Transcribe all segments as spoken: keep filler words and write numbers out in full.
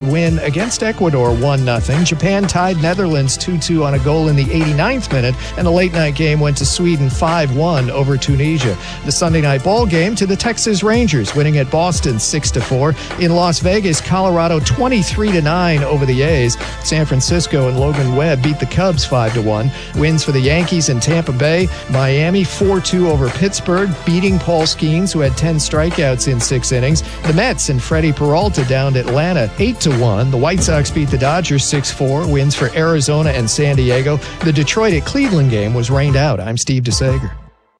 win against Ecuador one nothing. Japan tied Netherlands two two on a goal in the eighty-ninth minute, and the late-night game went to Sweden five one over Tunisia. The Sunday night ball game to the Texas Rangers, winning at Boston six to four. In Las Vegas, Colorado twenty-three to nine over the A's. San Francisco and Logan Webb beat the Cubs five to one. Wins for the Yankees in Tampa Bay. Miami four two over Pittsburgh, beating Paul Skeens, who had ten strikeouts in six innings. The Mets and Freddie Peralta downed Atlanta eight to one. The White Sox beat the Dodgers six four. Wins for Arizona and San Diego. The Detroit at Cleveland game was rained out. I'm Steve DeSager.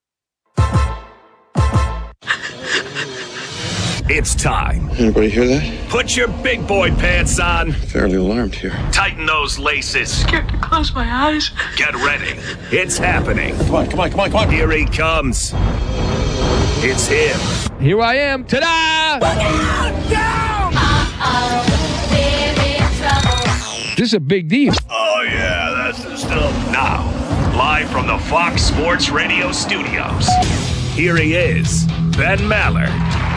It's time. Anybody hear that? Put your big boy pants on. Fairly alarmed here. Tighten those laces. Scared to close my eyes. Get ready. It's happening. Come on, come on, come on, come on. Here he comes. It's him. Here I am. Ta-da! Look out! Down! Uh-oh, we're in trouble. This is a big deal. Oh, yeah, that's the stuff. Now, live from the Fox Sports Radio studios, here he is, Ben Maller.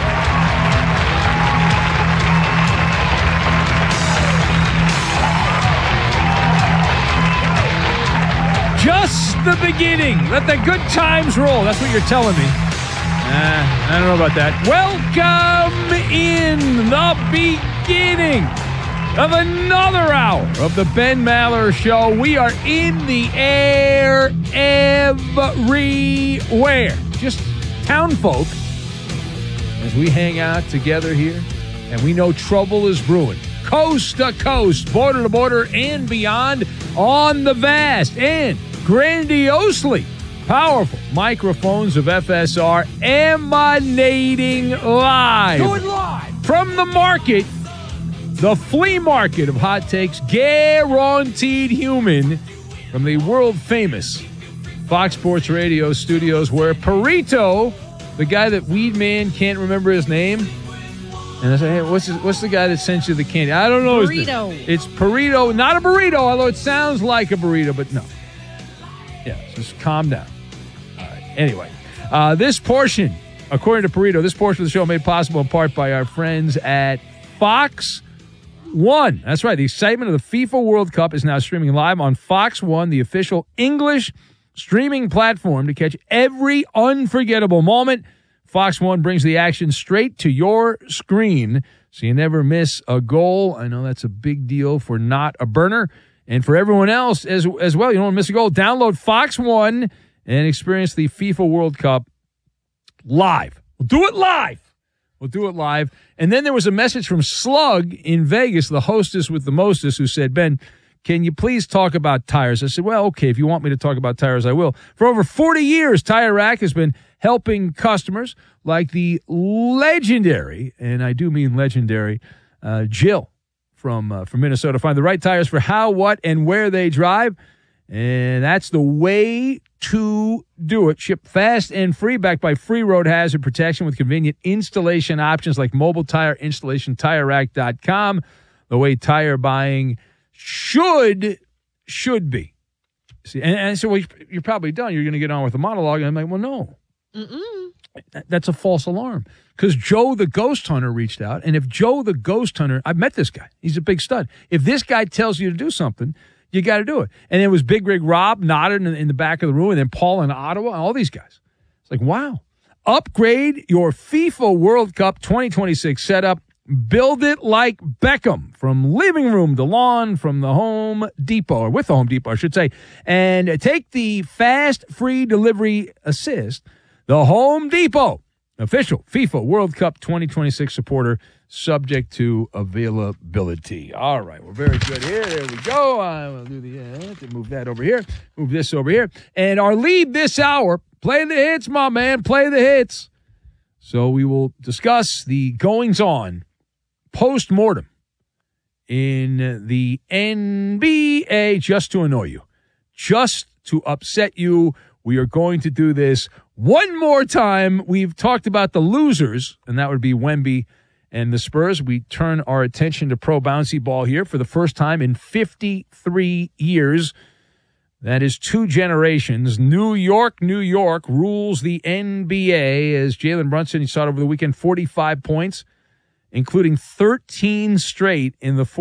Just the beginning. Let the good times roll. That's what you're telling me. Uh, I don't know about that. Welcome in the beginning of another hour of the Ben Maller Show. We are in the air everywhere. Just town folk as we hang out together here, and we know trouble is brewing. Coast to coast, border to border, and beyond on the vast and grandiosely powerful microphones of F S R, emanating live. Do it live. From the market, the flea market of hot takes, guaranteed human, from the world-famous Fox Sports Radio studios, where Perito, the guy that Weed Man can't remember his name, and I say, hey, what's his, what's the guy that sent you the candy? I don't know. Burrito. It's Perito, not a burrito, although it sounds like a burrito, but no. Yeah, just calm down. All right. Anyway, uh, this portion, according to Perito, this portion of the show made possible in part by our friends at Fox One. That's right. The excitement of the FIFA World Cup is now streaming live on Fox One, the official English streaming platform to catch every unforgettable moment. Fox One brings the action straight to your screen, so you never miss a goal. I know that's a big deal for Not a Burner. And for everyone else as, as well, you don't want to miss a goal. Download Fox One and experience the FIFA World Cup live. We'll do it live. We'll do it live. And then there was a message from Slug in Vegas, the hostess with the mostest, who said, Ben, can you please talk about tires? I said, well, okay, if you want me to talk about tires, I will. For over forty years, Tire Rack has been helping customers like the legendary, and I do mean legendary, uh, Jill from uh, from Minnesota, find the right tires for how, what, and where they drive. And that's the way to do it. Ship fast and free, backed by free road hazard protection with convenient installation options like mobile tire installation, tire rack dot com. The way tire buying should should be. See, and, and so well, you're probably done. You're going to get on with the monologue. And I'm like, well, no. Mm-mm. That's a false alarm, because Joe the Ghost Hunter reached out. And if Joe the Ghost Hunter, I've met this guy. He's a big stud. If this guy tells you to do something, you got to do it. And it was Big Rig Rob nodded in, in the back of the room, and then Paul in Ottawa, and all these guys. It's like, wow. Upgrade your FIFA World Cup twenty twenty-six setup. Build it like Beckham, from living room to lawn, from the Home Depot, or with the Home Depot, I should say. And take the fast, free delivery assist. The Home Depot, official FIFA World Cup twenty twenty-six supporter, subject to availability. All right, we're very good here. There we go. I will do the uh, move that over here, move this over here, and our lead this hour. Play the hits, my man. Play the hits. So we will discuss the goings on post-mortem in the N B A, just to annoy you, just to upset you. We are going to do this one more time. We've talked about the losers, and that would be Wemby and the Spurs. We turn our attention to pro bouncy ball here for the first time in fifty-three years. That is two generations. New York, New York rules the N B A as Jalen Brunson, he saw it over the weekend, forty-five points, including thirteen straight in the fourth.